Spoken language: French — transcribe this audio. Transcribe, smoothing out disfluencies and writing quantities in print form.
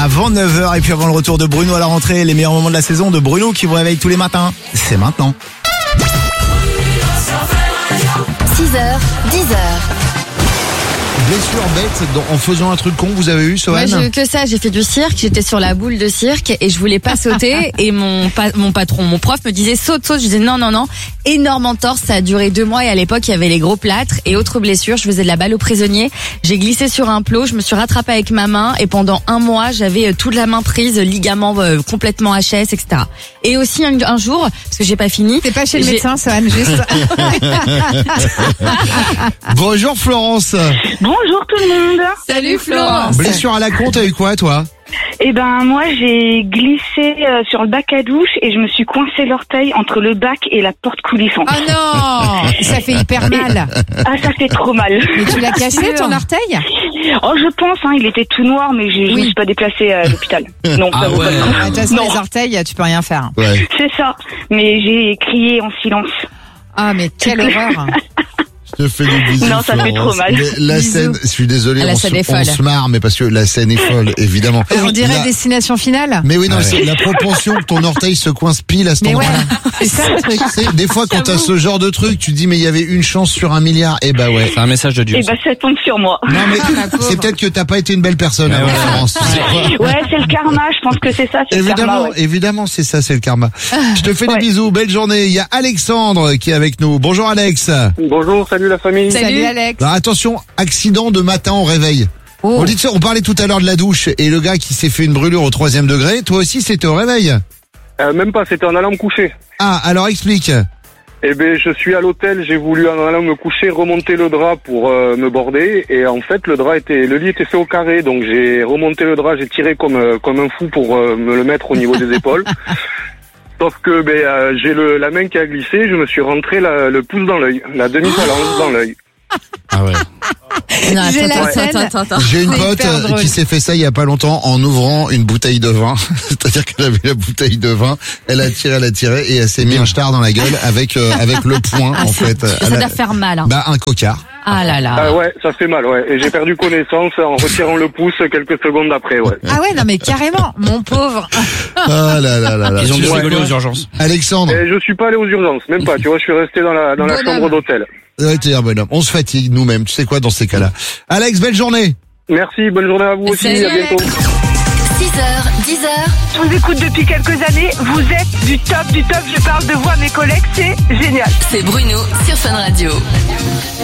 avant 9h. Et puis avant le retour de Bruno à la rentrée, les meilleurs moments de la saison de Bruno qui vous réveille tous les matins. C'est maintenant. 6h, 10h. Blessure bête en faisant un truc con, vous avez eu, Sohan? Moi, j'ai eu que ça. J'ai fait du cirque. J'étais sur la boule de cirque et je voulais pas sauter. Et mon patron, mon prof me disait saute. Je disais non. Énorme entorse. Ça a duré 2 mois et à l'époque, il y avait les gros plâtres et autres blessures. Je faisais de la balle aux prisonniers. J'ai glissé sur un plot. Je me suis rattrapée avec ma main et pendant 1 mois, j'avais toute la main prise, ligaments complètement HS, etc. Et aussi un jour, parce que j'ai pas fini. T'es pas chez le médecin, Sohan, juste. Bonjour Florence. Bonjour tout le monde. Salut Florence. Blessure à la con, t'as eu quoi toi? Eh ben moi j'ai glissé sur le bac à douche et je me suis coincé l'orteil entre le bac et la porte coulissante. Oh non, ça fait hyper mal. Ah ça fait trop mal. Mais tu l'as cassé ton orteil? Oh je pense, il était tout noir mais je me suis pas déplacée à l'hôpital. Non, ça vaut pas le coup. De toute façon, les orteils, tu peux rien faire. Ouais. C'est ça, mais j'ai crié en silence. Ah mais quelle horreur. Je te fais des bisous. Non, ça fait trop mal. Mais la scène, je suis désolé, La scène est folle. on se marre, mais parce que la scène est folle, évidemment. On dirait destination finale. Mais oui, non, c'est la proportion que ton orteil se coince pile à cet Mais ouais, endroit-là. c'est ça le truc. Tu sais, des fois, quand t'as ce genre de truc, tu te dis, mais il y avait une chance sur 1 milliard. Eh bah ouais. C'est un message de Dieu. Eh ben ça tombe sur moi. Non, mais ma pauvre. c'est peut-être que t'as pas été une belle personne, Mais avant, ouais. Florence. Tu sais quoi Ouais, c'est le karma, je pense que c'est ça, c'est le karma. Ouais. Évidemment, c'est ça, c'est le karma. Je te fais des Ouais. bisous, belle journée. Il y a Alexandre qui est avec nous. Bonjour Alex. Bonjour, salut la famille. Salut Alex. Alors attention, accident de matin au réveil. Oh. On dit ça, on parlait tout à l'heure de la douche et le gars qui s'est fait une brûlure au 3e degré. Toi aussi, c'était au réveil. Même pas, c'était en allant me coucher. Ah, alors explique. Eh ben, je suis à l'hôtel, j'ai voulu en allant me coucher remonter le drap pour me border et en fait le lit était fait au carré, donc j'ai remonté le drap, j'ai tiré comme un fou pour me le mettre au niveau des épaules. Sauf que j'ai la main qui a glissé, je me suis rentré le pouce dans l'œil, la demi-phalange dans l'œil. Ah ouais. Non, J'ai la scène. attends. J'ai une C'est pote hyper drôle. qui s'est fait ça il y a pas longtemps en ouvrant une bouteille de vin. C'est-à-dire qu'elle avait la bouteille de vin, elle a tiré et elle s'est mis un star dans la gueule avec le poing en fait. Ça doit faire mal. Hein. Bah un cocard. Ah là là. Ouais, ça fait mal, ouais. Et j'ai perdu connaissance en retirant le pouce quelques secondes après, ouais. Ah ouais, non mais carrément, mon pauvre. Ah là là là là. Ils ont dû Ouais. rigoler aux urgences. Alexandre, Et je suis pas allé aux urgences, même pas, tu vois, je suis resté dans la Bonhomme. chambre d'hôtel. ouais, t'es un bonhomme. On se fatigue nous-mêmes. Tu sais quoi dans ces cas-là. Alex, belle journée. Merci, bonne journée à vous aussi, Salut, à bientôt. 6h, 10h. Je vous écoute depuis quelques années, vous êtes du top, je parle de vous à mes collègues, c'est génial. C'est Bruno sur Fun Radio.